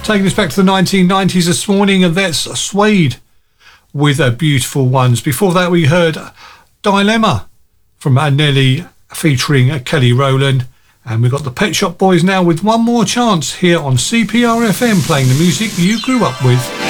Taking us back to the 1990s this morning, and that's Suede with Beautiful Ones. Before that, we heard Dilemma from Nelly featuring Kelly Rowland. And we've got the Pet Shop Boys now with One More Chance here on CPR FM, playing the music you grew up with.